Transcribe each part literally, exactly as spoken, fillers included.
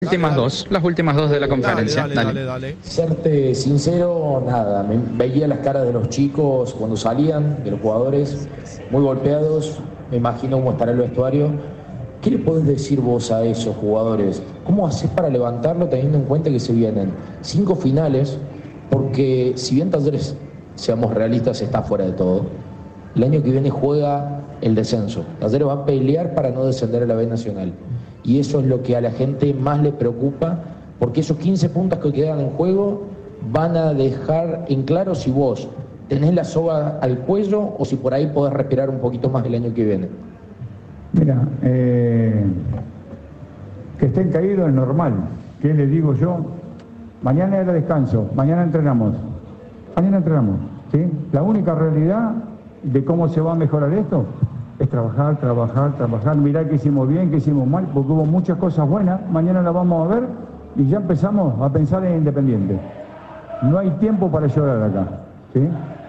Últimas dale, dos, las últimas dos de la conferencia. Dale, dale, dale, dale. Serte sincero, nada, me veía las caras de los chicos cuando salían, de los jugadores, muy golpeados, me imagino cómo estará el vestuario. ¿Qué le podés decir vos a esos jugadores? ¿Cómo haces para levantarlo teniendo en cuenta que se vienen cinco finales? Porque si bien Talleres, seamos realistas, está fuera de todo, el año que viene juega el descenso. Talleres va a pelear para no descender a la B Nacional. Y eso es lo que a la gente más le preocupa, porque esos quince puntos que quedan en juego van a dejar en claro si vos tenés la soga al cuello o si por ahí podés respirar un poquito más el año que viene. Mira, eh, que estén caídos es normal. ¿Qué les digo yo? Mañana era descanso, mañana entrenamos. Mañana entrenamos, ¿sí? La única realidad de cómo se va a mejorar esto es trabajar, trabajar, trabajar, mirar qué hicimos bien, qué hicimos mal, porque hubo muchas cosas buenas, mañana las vamos a ver y ya empezamos a pensar en Independiente. No hay tiempo para llorar acá, ¿sí?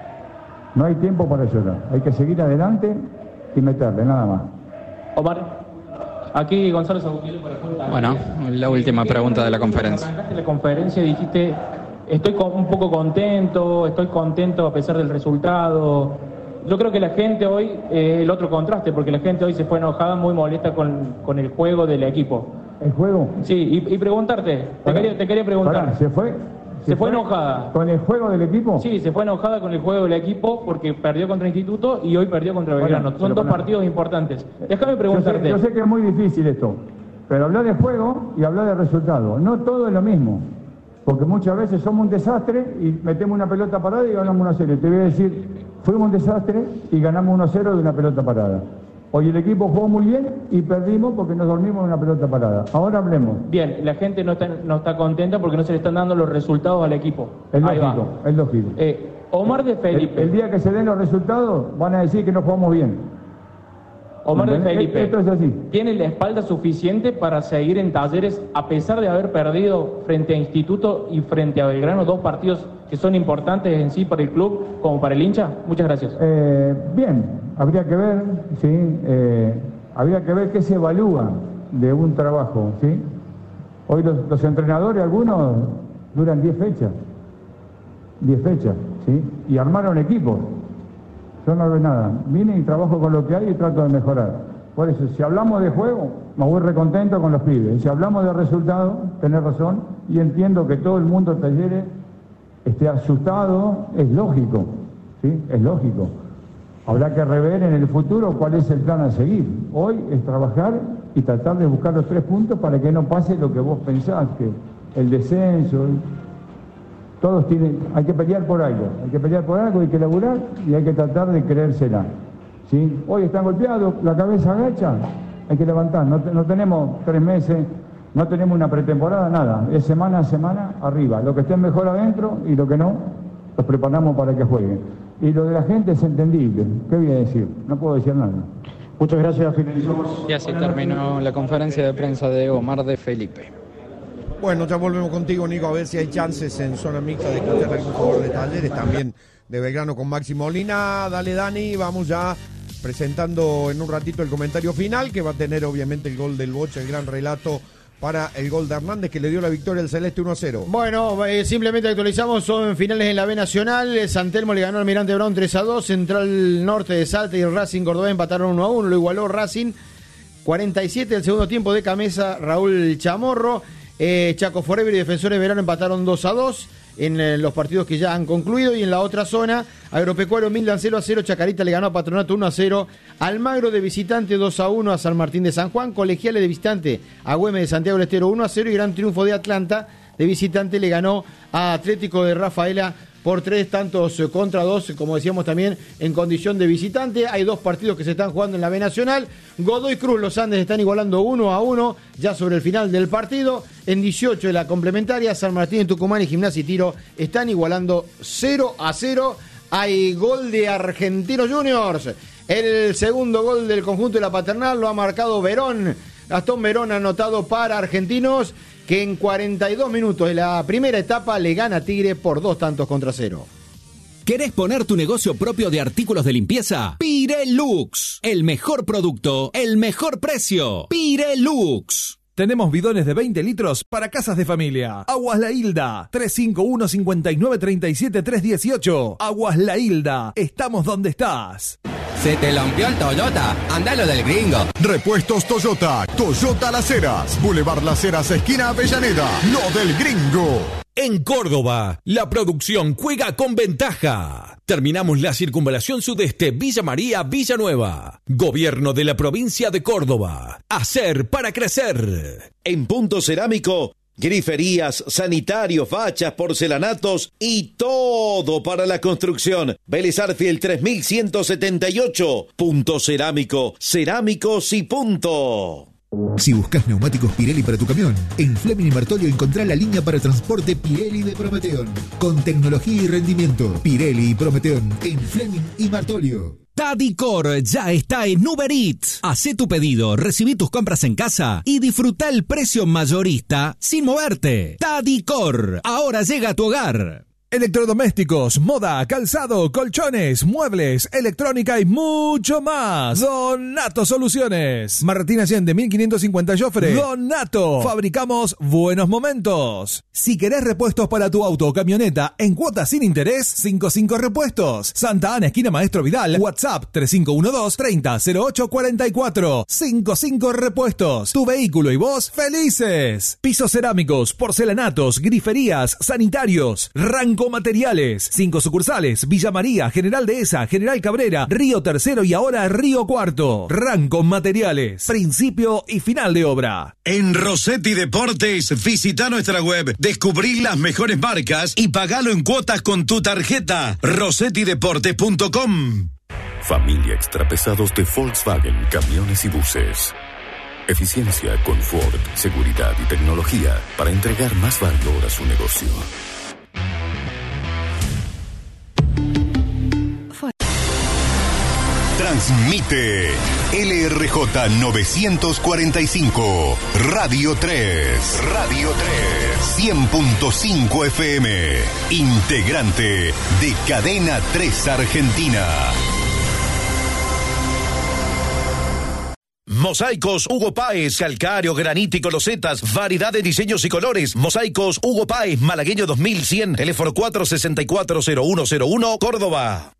No hay tiempo para llorar, hay que seguir adelante y meterle, nada más. Omar, aquí Gonzalo Sabuquillo para Junta. Bueno, la última pregunta de la conferencia. Arrancaste la conferencia y dijiste, estoy con, un poco contento, estoy contento a pesar del resultado. Yo creo que la gente hoy, eh, el otro contraste, porque la gente hoy se fue enojada, muy molesta con, con el juego del equipo. ¿El juego? Sí, y, y preguntarte, te quería, te quería preguntar. Pará, ¿se fue? ¿Se, ¿Se fue, fue enojada? ¿Con el juego del equipo? Sí, se fue enojada con el juego del equipo porque perdió contra Instituto y hoy perdió contra Belgrano. Bueno, Son dos bueno. partidos importantes. Déjame preguntarte. Yo sé, yo sé que es muy difícil esto, pero hablar de juego y hablar de resultado. No todo es lo mismo, porque muchas veces somos un desastre y metemos una pelota parada y ganamos uno a cero. Te voy a decir, fuimos un desastre y ganamos uno a cero de una pelota parada. Hoy el equipo jugó muy bien y perdimos porque nos dormimos en una pelota parada. Ahora hablemos. Bien, la gente no está, no está contenta porque no se le están dando los resultados al equipo. Es Ahí lógico, va. es lógico. Eh, Omar de Felipe. El, el día que se den los resultados van a decir que no jugamos bien. Omar de Felipe, esto es así. ¿Tiene la espalda suficiente para seguir en Talleres a pesar de haber perdido frente a Instituto y frente a Belgrano, dos partidos que son importantes en sí para el club como para el hincha? Muchas gracias. Eh, bien, habría que ver, sí, eh, habría que ver qué se evalúa de un trabajo, sí. Hoy los, los entrenadores, algunos duran diez fechas, diez fechas, sí, y armaron equipos. Yo no veo nada, vine y trabajo con lo que hay y trato de mejorar. Por eso, si hablamos de juego, me voy recontento con los pibes. Y si hablamos de resultados, tenés razón, y entiendo que todo el mundo de Talleres esté asustado, es lógico, ¿sí? Es lógico. Habrá que rever en el futuro cuál es el plan a seguir. Hoy es trabajar y tratar de buscar los tres puntos para que no pase lo que vos pensás, que el descenso... Todos tienen, hay que pelear por algo, hay que pelear por algo, hay que laburar y hay que tratar de creérsela, ¿sí? Hoy están golpeados, la cabeza agacha, hay que levantar, no, no tenemos tres meses, no tenemos una pretemporada, nada, es semana a semana arriba, lo que esté mejor adentro y lo que no, los preparamos para que jueguen. Y lo de la gente es entendible, ¿qué voy a decir? No puedo decir nada. Muchas gracias, finalizamos. Y así terminó la conferencia de prensa de Omar de Felipe. Bueno, ya volvemos contigo, Nico, a ver si hay chances en zona mixta de escuchar a algún jugador de Talleres, también de Belgrano con Maxi Molina. Dale, Dani, vamos ya presentando en un ratito el comentario final, que va a tener obviamente el gol del Bocha, el gran relato para el gol de Hernández, que le dio la victoria al Celeste uno a cero. Bueno, eh, simplemente actualizamos, son finales en la B Nacional. San Telmo le ganó al Almirante Brown tres a dos, Central Norte de Salta y Racing Córdoba empataron uno a uno, lo igualó Racing. cuarenta y siete el segundo tiempo de Camesa, Raúl Chamorro. Eh, Chaco Forever y Defensores Verano empataron dos a dos en eh, los partidos que ya han concluido. Y en la otra zona, Agropecuario Mildan cero a cero, Chacarita le ganó a Patronato uno a cero, Almagro de visitante dos a uno a San Martín de San Juan, Colegiales de visitante a Güemes de Santiago del Estero uno a cero y gran triunfo de Atlanta de visitante le ganó a Atlético de Rafaela por tres tantos contra dos, como decíamos también en condición de visitante. Hay dos partidos que se están jugando en la B Nacional. Godoy Cruz, los Andes están igualando uno a uno ya sobre el final del partido. En dieciocho de la complementaria, San Martín, Tucumán y Gimnasia y Tiro están igualando cero a cero. Hay gol de Argentinos Juniors. El segundo gol del conjunto de la Paternal lo ha marcado Verón. Gastón Verón anotado para Argentinos, que en cuarenta y dos minutos de la primera etapa le gana a Tigre por dos tantos contra cero. ¿Querés poner tu negocio propio de artículos de limpieza? Pirelux, el mejor producto, el mejor precio. Pirelux. Tenemos bidones de veinte litros para casas de familia. Aguas La Hilda, tres cinco uno, cinco nueve tres siete, tres uno ocho. Aguas La Hilda, estamos donde estás. ¿Se te lampió el Toyota? Andalo del Gringo. Repuestos Toyota, Toyota Las Heras, Boulevard Las Heras, esquina Avellaneda, lo del Gringo. En Córdoba, la producción juega con ventaja. Terminamos la circunvalación sudeste Villa María, Villanueva. Gobierno de la provincia de Córdoba. Hacer para crecer. En Punto Cerámico, griferías, sanitarios, fachas, porcelanatos y todo para la construcción. Vélez Arfield tres mil ciento setenta y ocho. Punto Cerámico, cerámicos y punto. Si buscas neumáticos Pirelli para tu camión, en Fleming y Martolio encontrá la línea para transporte Pirelli de Prometeon. Con tecnología y rendimiento, Pirelli y Prometeon en Fleming y Martolio. Tadicor ya está en Uber Eats. Hacé tu pedido, recibí tus compras en casa y disfruta el precio mayorista sin moverte. Tadicor, ahora llega a tu hogar. Electrodomésticos, moda, calzado, colchones, muebles, electrónica y mucho más. Donato Soluciones. Martín Allende, mil quinientos cincuenta Joffre. Donato. Fabricamos buenos momentos. Si querés repuestos para tu auto o camioneta en cuotas sin interés, cincuenta y cinco Repuestos. Santa Ana, esquina Maestro Vidal. WhatsApp tres cinco uno dos, treinta, cero ocho cuarenta y cuatro. cincuenta y cinco Repuestos. Tu vehículo y vos felices. Pisos cerámicos, porcelanatos, griferías, sanitarios, rango Materiales, cinco sucursales, Villa María, General Dehesa, General Cabrera, Río Tercero y ahora Río Cuarto. Ranco Materiales, principio y final de obra. En Rossetti Deportes, visita nuestra web, descubrí las mejores marcas y pagalo en cuotas con tu tarjeta. rossetti deportes punto com. Familia Extrapesados de Volkswagen, camiones y buses. Eficiencia, confort, seguridad y tecnología para entregar más valor a su negocio. Transmite L R J novecientos cuarenta y cinco, Radio tres. Radio tres. cien punto cinco F M. Integrante de Cadena tres Argentina. Mosaicos Hugo Páez, calcáreo, granítico, losetas, variedad de diseños y colores. Mosaicos Hugo Páez, Malagueño dos mil cien, teléfono cuatro sesenta y cuatro, cero uno cero uno, Córdoba.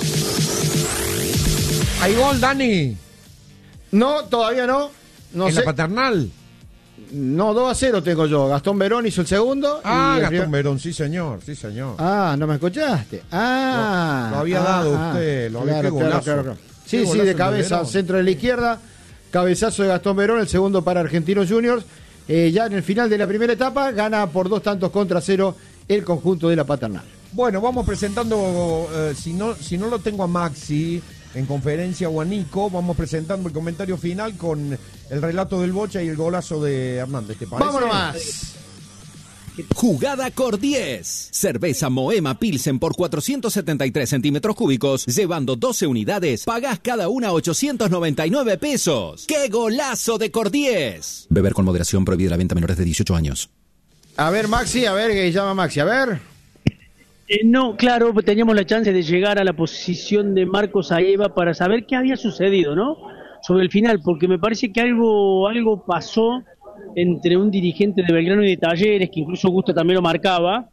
¿Hay gol, Dani? No, todavía no. no ¿En sé. la Paternal? No, dos a cero tengo yo. Gastón Verón hizo el segundo. Ah, y Gastón arriba... Verón, sí señor, sí señor. Ah, ¿no me escuchaste? Ah. Lo, lo había ah, dado ah, usted, lo había claro, qué golazo. claro, claro. Sí, Qué sí, golazo de cabeza, Verón. centro de la izquierda. Cabezazo de Gastón Verón, el segundo para Argentinos Juniors. Eh, ya en el final de la primera etapa, gana por dos tantos contra cero el conjunto de la Paternal. Bueno, vamos presentando, eh, si no si no lo tengo a Maxi en conferencia o a Nico, vamos presentando el comentario final con el relato del Bocha y el golazo de Hernández, ¿te parece? ¡Vámonos más! Jugada Cor diez. Cerveza Moema Pilsen por cuatrocientos setenta y tres centímetros cúbicos, llevando doce unidades, pagás cada una ochocientos noventa y nueve pesos. ¡Qué golazo de Cor diez! Beber con moderación, prohibida la venta a menores de dieciocho años. A ver, Maxi, a ver, que llama Maxi, a ver. Eh, no, claro, teníamos la chance de llegar a la posición de Marcos Aieva para saber qué había sucedido, ¿no? Sobre el final, porque me parece que algo, algo pasó entre un dirigente de Belgrano y de Talleres, que incluso Augusto también lo marcaba,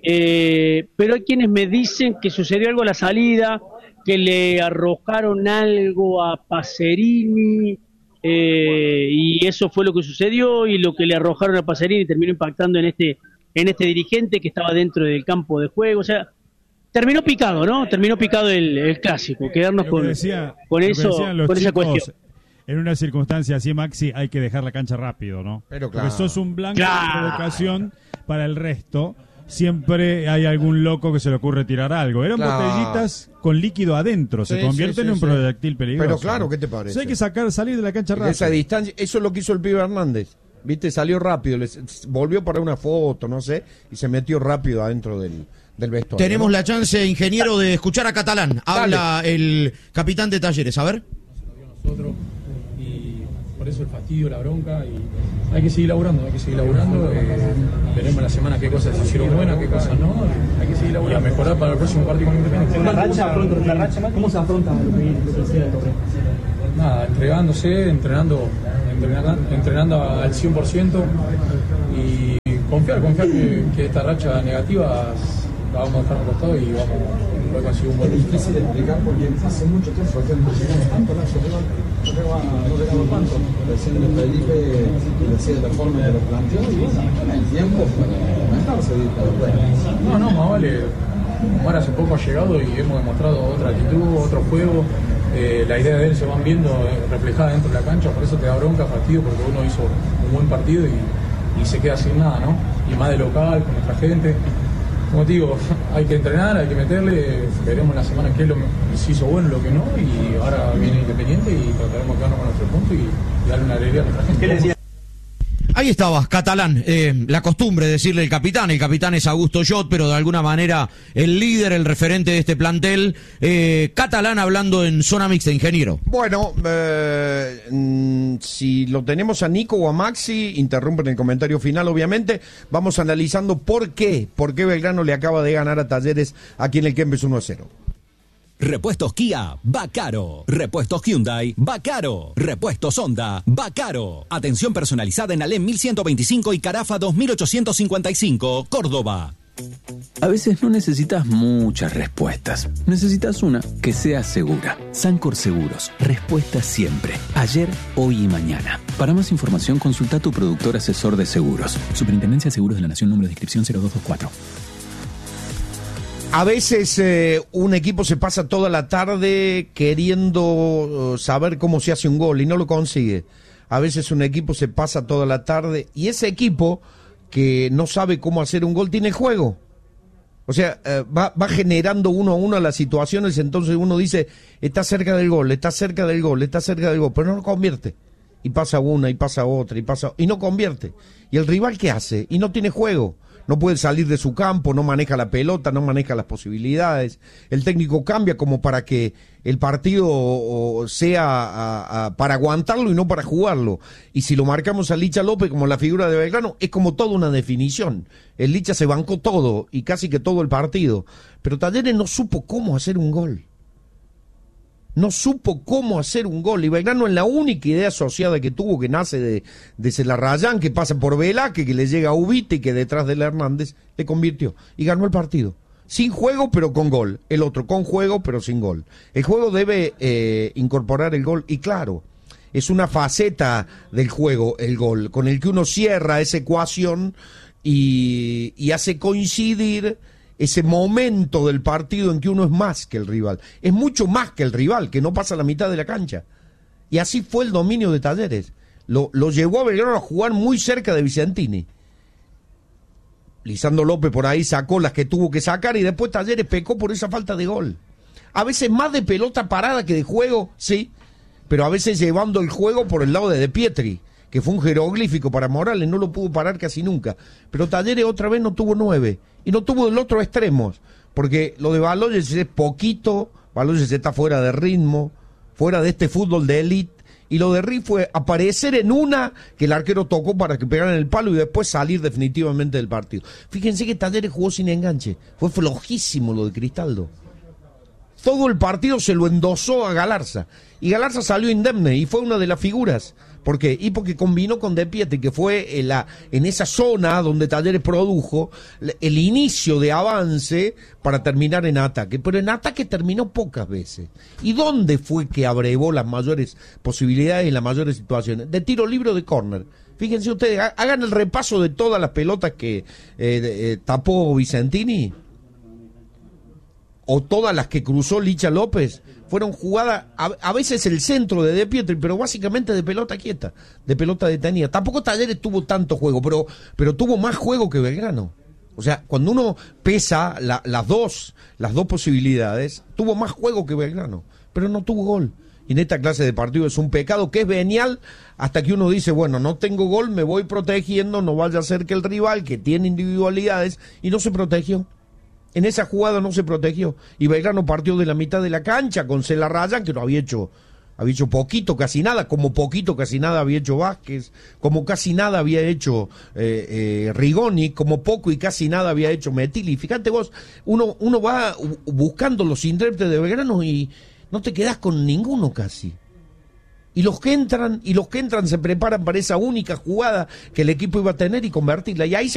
eh, pero hay quienes me dicen que sucedió algo a la salida, que le arrojaron algo a Pacerini, eh, y eso fue lo que sucedió, y lo que le arrojaron a Pacerini terminó impactando en este en este dirigente que estaba dentro del campo de juego. O sea, terminó picado, ¿no? Terminó picado el, el clásico, quedarnos con, decía, con eso, con esa cuestión. En una circunstancia así, Maxi, hay que dejar la cancha rápido, ¿no? Pero claro. Porque sos un blanco claro. de provocación para el resto. Siempre hay algún loco que se le ocurre tirar algo. Eran claro. botellitas con líquido adentro. Se sí, convierten sí, sí, en un sí. proyectil peligroso. Pero claro, ¿qué te parece? Entonces hay que sacar, salir de la cancha rápido. Esa distancia, eso es lo que hizo el pibe Hernández. Viste, salió rápido, les, volvió para una foto, no sé, y se metió rápido adentro del, del vestuario. Tenemos ¿no? la chance, ingeniero, de escuchar a Catalán. Habla Dale. el capitán de Talleres, a ver. Nosotros, y por eso el fastidio, la bronca, y hay que seguir laburando, hay que seguir laburando. Eh, veremos la semana qué cosas se hicieron buenas, qué cosas no. Hay que seguir laburando. Y a mejorar para el próximo partido con Independiente. La racha, ¿cómo se afronta lo que, lo que sea el torneo? Nada, entregándose, entrenando entrenando, entrenando al cien por ciento y confiar, confiar que, que esta racha negativa la vamos a dejar a un costado y vamos a conseguir un buen resultado. Es difícil explicar porque hace mucho tiempo que no llegamos tanto, no llegamos tanto. Recién Felipe le decía de la forma que lo planteó y bueno, el tiempo para comentarse. No, no, más vale. Omar hace poco ha llegado y hemos demostrado otra actitud, otro juego. Eh, la idea de él se van viendo eh, reflejada dentro de la cancha, por eso te da bronca, fastidio, porque uno hizo un buen partido y, y se queda sin nada, ¿no? Y más de local, con nuestra gente. Como te digo, hay que entrenar, hay que meterle, veremos la semana qué es lo que se hizo bueno, lo que no, y ahora viene Independiente y trataremos de quedarnos con nuestro punto y, y darle una alegría a nuestra gente. ¿Qué le decía? Ahí estaba, Catalán, eh, la costumbre de decirle el capitán, el capitán es Augusto Jot, pero de alguna manera el líder, el referente de este plantel, eh, Catalán hablando en zona mixta, ingeniero. Bueno, eh, mm, si lo tenemos a Nico o a Maxi, interrumpen el comentario final obviamente, vamos analizando por qué, por qué Belgrano le acaba de ganar a Talleres aquí en el Kempes uno a cero. Repuestos Kia, va caro. Repuestos Hyundai, va caro. Repuestos Honda, va caro. Atención personalizada en Alem mil ciento veinticinco y Carafa dos mil ochocientos cincuenta y cinco, Córdoba. A veces no necesitas muchas respuestas. Necesitas una que sea segura. Sancor Seguros. Respuesta siempre. Ayer, hoy y mañana. Para más información, consulta a tu productor asesor de seguros. Superintendencia de Seguros de la Nación, número de inscripción cero dos dos cuatro. A veces eh, un equipo se pasa toda la tarde queriendo saber cómo se hace un gol y no lo consigue. A veces un equipo se pasa toda la tarde y ese equipo que no sabe cómo hacer un gol tiene juego. O sea, eh, va, va generando uno a uno las situaciones, entonces uno dice, está cerca del gol, está cerca del gol, está cerca del gol, pero no lo convierte. Y pasa una, y pasa otra, y pasa y no convierte. ¿Y el rival qué hace? Y no tiene juego. No puede salir de su campo, no maneja la pelota, no maneja las posibilidades. El técnico cambia como para que el partido sea a, a, para aguantarlo y no para jugarlo. Y si lo marcamos a Licha López como la figura de Belgrano, es como toda una definición. El Licha se bancó todo y casi que todo el partido. Pero Talleres no supo cómo hacer un gol. No supo cómo hacer un gol. Y Belgrano en la única idea asociada que tuvo, que nace de, de Celarrayán, que pasa por Velázquez, que le llega a Ubite y que detrás de Hernández le convirtió. Y ganó el partido. Sin juego, pero con gol. El otro con juego, pero sin gol. El juego debe eh, incorporar el gol. Y claro, es una faceta del juego, el gol, con el que uno cierra esa ecuación y, y hace coincidir ese momento del partido en que uno es más que el rival. Es mucho más que el rival, que no pasa la mitad de la cancha. Y así fue el dominio de Talleres. Lo, lo llevó a Belgrano a jugar muy cerca de Vicentini. Lisandro López por ahí sacó las que tuvo que sacar y después Talleres pecó por esa falta de gol. A veces más de pelota parada que de juego, sí, pero a veces llevando el juego por el lado de De Pietri, que fue un jeroglífico para Morales, no lo pudo parar casi nunca. Pero Talleres otra vez no tuvo nueve, y no tuvo del otro extremo, porque lo de Baloyes es poquito, Baloyes está fuera de ritmo, fuera de este fútbol de élite, y lo de Riff fue aparecer en una que el arquero tocó para que pegaran el palo y después salir definitivamente del partido. Fíjense que Talleres jugó sin enganche, fue flojísimo lo de Cristaldo. Todo el partido se lo endosó a Galarza, y Galarza salió indemne, y fue una de las figuras. ¿Por qué? Y porque combinó con De Pietri, que fue en, la, en esa zona donde Talleres produjo el inicio de avance para terminar en ataque. Pero en ataque terminó pocas veces. ¿Y dónde fue que abrevó las mayores posibilidades y las mayores situaciones? De tiro libre o de córner. Fíjense ustedes, hagan el repaso de todas las pelotas que eh, eh, tapó Vicentini, o todas las que cruzó Licha López, fueron jugadas, a, a veces el centro de De Pietri, pero básicamente de pelota quieta, de pelota detenida. Tampoco Talleres tuvo tanto juego, pero, pero tuvo más juego que Belgrano. O sea, cuando uno pesa la, las dos, las dos posibilidades, tuvo más juego que Belgrano, pero no tuvo gol. Y en esta clase de partido es un pecado que es venial hasta que uno dice, bueno, no tengo gol, me voy protegiendo, no vaya a ser que el rival, que tiene individualidades, y no se protegió. En esa jugada no se protegió y Belgrano partió de la mitad de la cancha con Celarrayán, que no había hecho, había hecho poquito, casi nada, como poquito, casi nada había hecho Vázquez, como casi nada había hecho eh, eh, Rigoni, como poco y casi nada había hecho Metilli. Fíjate vos, uno, uno va buscando los intérpretes de Belgrano y no te quedás con ninguno casi. Y los que entran, y los que entran se preparan para esa única jugada que el equipo iba a tener y convertirla. Y ahí se